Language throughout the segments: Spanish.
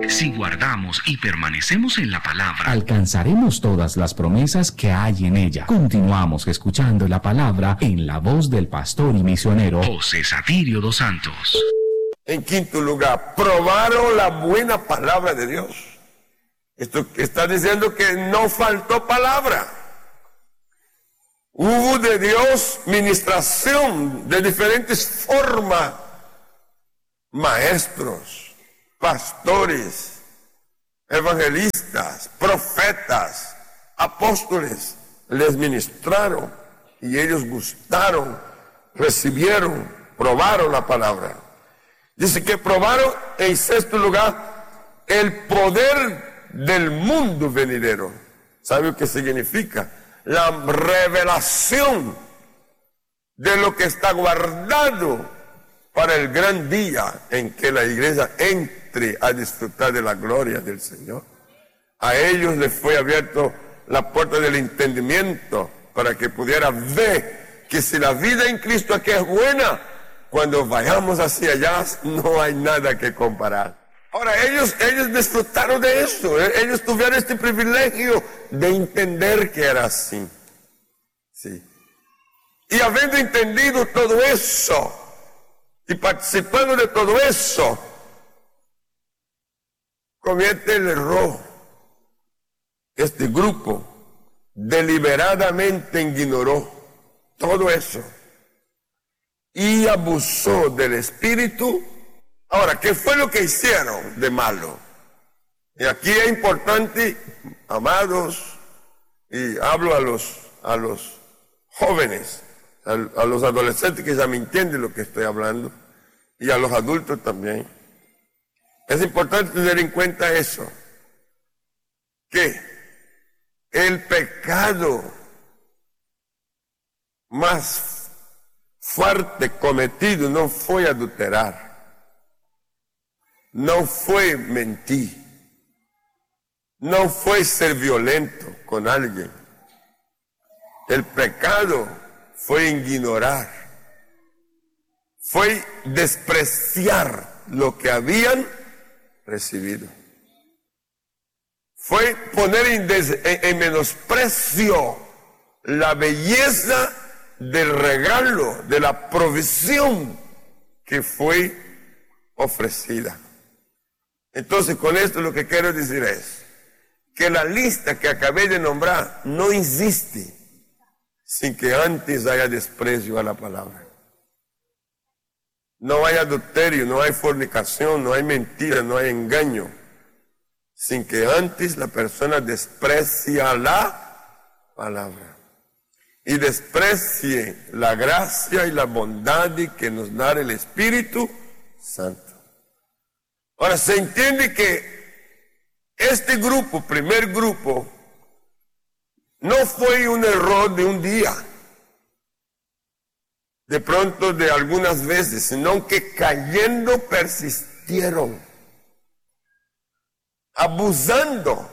Si guardamos y permanecemos en la palabra, alcanzaremos todas las promesas que hay en ella. Continuamos escuchando la palabra en la voz del pastor y misionero José Satirio dos Santos. En quinto lugar, probaron la buena palabra de Dios. Esto está diciendo que no faltó palabra. Hubo de Dios ministración de diferentes formas. Maestros, pastores, evangelistas, profetas, apóstoles, les ministraron y ellos gustaron, recibieron, probaron la palabra. Dice que probaron, en sexto lugar, el poder del mundo venidero. ¿Sabe lo que significa? La revelación de lo que está guardado para el gran día en que la iglesia entre a disfrutar de la gloria del Señor. A ellos les fue abierto la puerta del entendimiento para que pudiera ver que si la vida en Cristo aquí es buena, cuando vayamos hacia allá no hay nada que comparar. Ahora ellos disfrutaron de eso, ellos tuvieron este privilegio de entender que era así. Sí. Y habiendo entendido todo eso, y participando de todo eso, comete el error. Este grupo deliberadamente ignoró todo eso y abusó del Espíritu. Ahora, ¿qué fue lo que hicieron de malo? Y aquí es importante, amados, y hablo a los jóvenes, a los adolescentes que ya me entienden lo que estoy hablando, y a los adultos también. Es importante tener en cuenta eso, que el pecado más fuerte cometido no fue adulterar, no fue mentir, no fue ser violento con alguien. El pecado fue ignorar, fue despreciar lo que habían recibido. Fue poner en menosprecio la belleza del regalo, de la provisión que fue ofrecida. Entonces, con esto lo que quiero decir es que la lista que acabé de nombrar no existe sin que antes haya desprecio a la palabra. No hay adulterio, no hay fornicación, no hay mentira, no hay engaño, sin que antes la persona desprecie la palabra y desprecie la gracia y la bondad que nos da el Espíritu Santo. Ahora, se entiende que este grupo, primer grupo, no fue un error de un día, de pronto de algunas veces, sino que cayendo persistieron, abusando.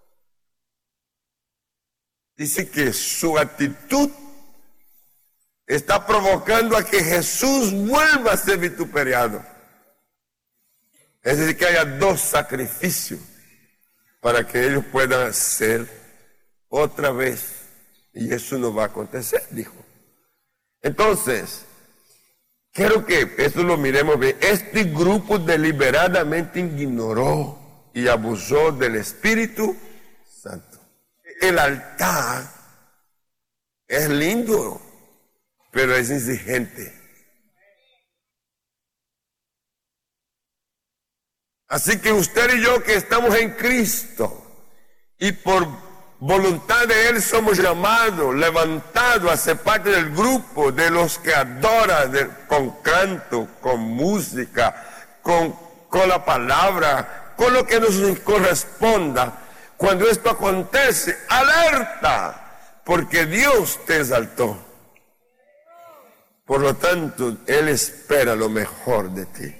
Dice que su actitud está provocando a que Jesús vuelva a ser vituperiado. Es decir, que haya dos sacrificios para que ellos puedan ser otra vez. Y eso no va a acontecer, dijo. Entonces, quiero que esto lo miremos bien. Este grupo deliberadamente ignoró y abusó del Espíritu Santo. El altar es lindo, pero es exigente. Así que usted y yo que estamos en Cristo y por voluntad de Él somos llamados, levantados a ser parte del grupo de los que adoran con canto, con música, con la palabra, con lo que nos corresponda. Cuando esto acontece, alerta, porque Dios te exaltó. Por lo tanto, Él espera lo mejor de ti.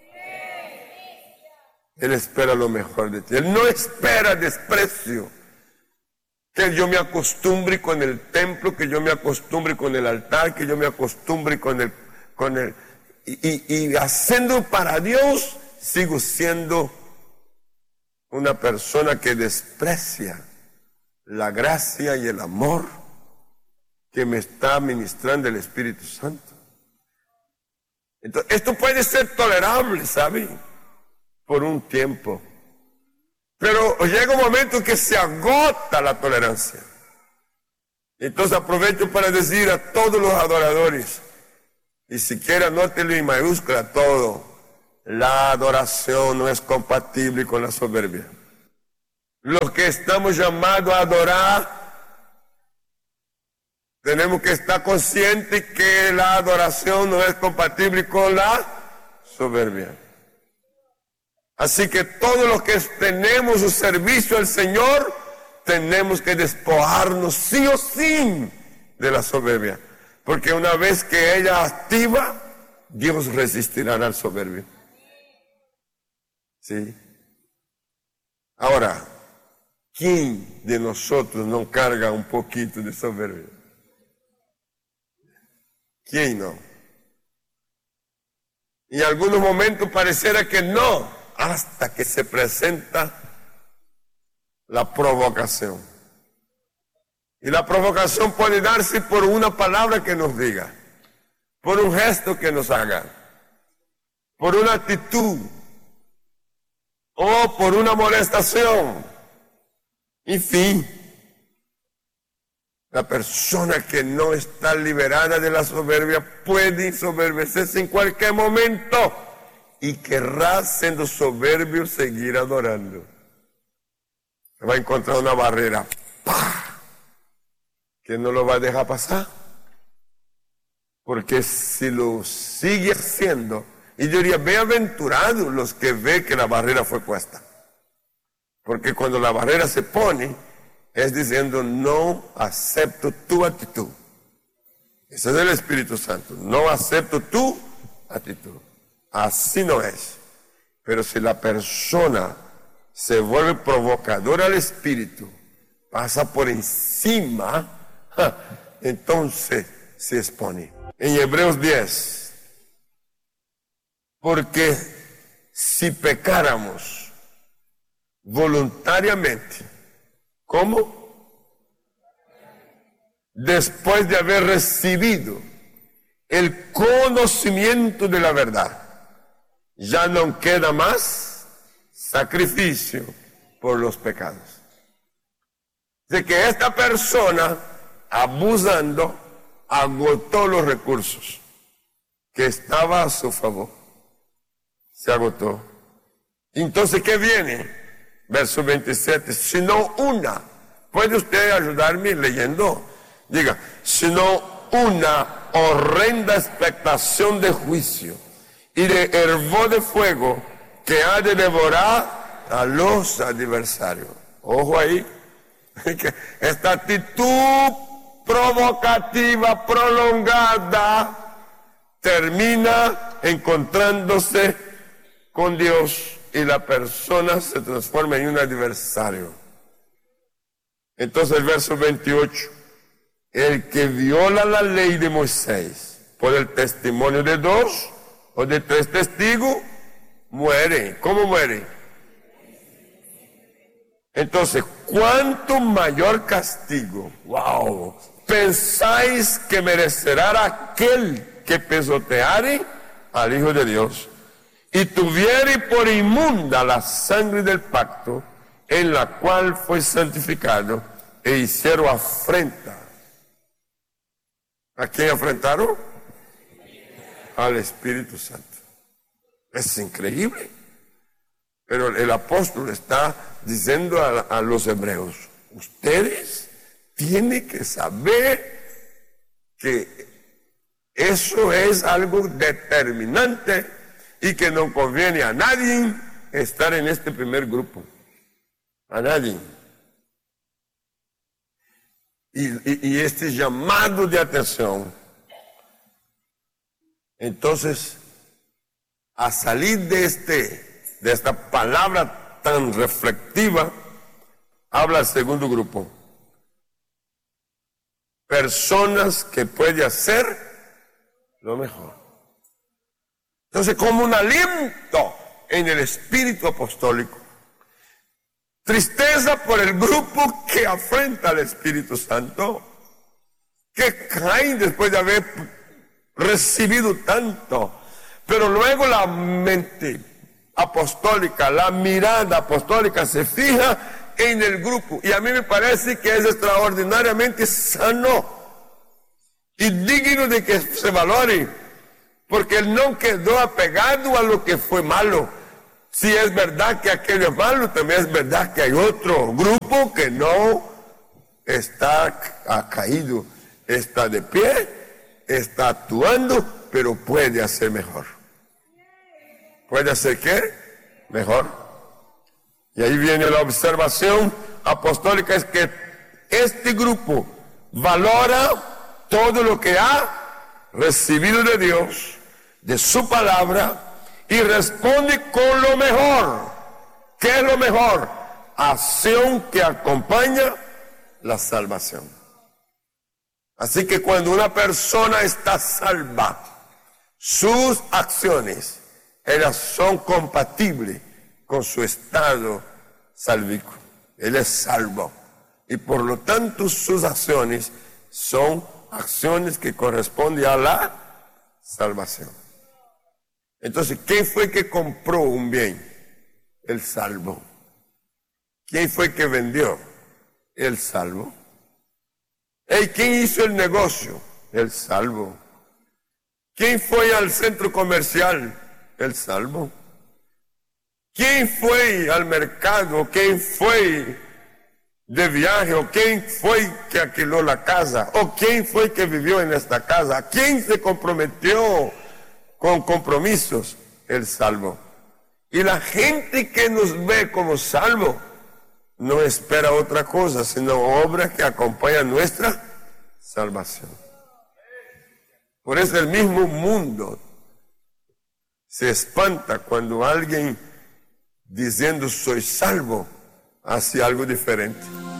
Él espera lo mejor de ti. Él no espera desprecio. Que yo me acostumbre con el templo, que yo me acostumbre con el altar, que yo me acostumbre y haciendo para Dios, sigo siendo una persona que desprecia la gracia y el amor que me está ministrando el Espíritu Santo. Entonces, esto puede ser tolerable, ¿sabe? Por un tiempo. Pero llega un momento que se agota la tolerancia. Entonces aprovecho para decir a todos los adoradores, y siquiera anótelo en mayúscula todo, la adoración no es compatible con la soberbia. Los que estamos llamados a adorar, tenemos que estar conscientes que la adoración no es compatible con la soberbia. Así que todos los que tenemos un servicio al Señor, tenemos que despojarnos sí o sí de la soberbia. Porque una vez que ella activa, Dios resistirá al soberbio. ¿Sí? Ahora, ¿quién de nosotros no carga un poquito de soberbia? ¿Quién no? Y en algunos momentos pareciera que no, hasta que se presenta la provocación. Y la provocación puede darse por una palabra que nos diga, por un gesto que nos haga, por una actitud, o por una molestación. En fin, la persona que no está liberada de la soberbia puede ensoberbecerse en cualquier momento y querrá, siendo soberbio, seguir adorando. Va a encontrar una barrera, ¡pah!, que no lo va a dejar pasar. Porque si lo sigue haciendo, y yo diría, bienaventurados los que ven que la barrera fue puesta. Porque cuando la barrera se pone, es diciendo, no acepto tu actitud. Ese es el Espíritu Santo. No acepto tu actitud. Así no es. Pero si la persona se vuelve provocadora al Espíritu, pasa por encima, entonces se expone. En Hebreos 10, porque si pecáramos voluntariamente, ¿cómo? Después de haber recibido el conocimiento de la verdad, ya no queda más sacrificio por los pecados. De que esta persona, abusando, agotó los recursos que estaba a su favor. Se agotó. Entonces, ¿qué viene? Verso 27. Sino una. ¿Puede usted ayudarme leyendo? Diga, sino una horrenda expectación de juicio y de hervor de fuego que ha de devorar a los adversarios. Ojo ahí. Esta actitud provocativa, prolongada, termina encontrándose con Dios y la persona se transforma en un adversario. Entonces el verso 28, el que viola la ley de Moisés por el testimonio de 2 o de 3 testigos, muere. ¿Cómo muere? Entonces, ¿cuánto mayor castigo, wow, pensáis que merecerá aquel que pisoteare al Hijo de Dios y tuviere por inmunda la sangre del pacto en la cual fue santificado e hicieron afrenta? ¿A quién afrentaron? Al Espíritu Santo. Es increíble. Pero el apóstol está diciendo a los hebreos, ustedes tienen que saber que eso es algo determinante y que no conviene a nadie estar en este primer grupo. A nadie. Y este llamado de atención, entonces, a salir de esta palabra tan reflexiva, habla el segundo grupo. Personas que pueden hacer lo mejor. Entonces, como un aliento en el espíritu apostólico, Tristeza por el grupo que afrenta al Espíritu Santo, que caen después de haber recibido tanto. Pero luego la mente apostólica, la mirada apostólica se fija en el grupo. Y a mí me parece que es extraordinariamente sano y digno de que se valore, porque él no quedó apegado a lo que fue malo. Si es verdad que aquello es malo, también es verdad que hay otro grupo que no está caído, está de pie, está actuando, pero puede hacer mejor. ¿Puede hacer qué? Mejor. Y ahí viene la observación apostólica, es que este grupo valora todo lo que ha recibido de Dios, de su palabra, y responde con lo mejor. ¿Qué es lo mejor? Acción que acompaña la salvación. Así que cuando una persona está salva, sus acciones, ellas son compatibles con su estado salvífico. Él es salvo. Y por lo tanto sus acciones son acciones que corresponden a la salvación. Entonces, ¿quién fue que compró un bien? El salvo. ¿Quién fue que vendió? El salvo. ¿Y quién hizo el negocio? El salvo. ¿Quién fue al centro comercial? El salvo. ¿Quién fue al mercado? ¿Quién fue de viaje? ¿O quién fue que alquiló la casa? ¿O quién fue que vivió en esta casa? ¿Quién se comprometió con compromisos? El salvo. Y la gente que nos ve como salvo no espera otra cosa, sino obras que acompañan nuestra salvación. Por eso el mismo mundo se espanta cuando alguien diciendo soy salvo hace algo diferente.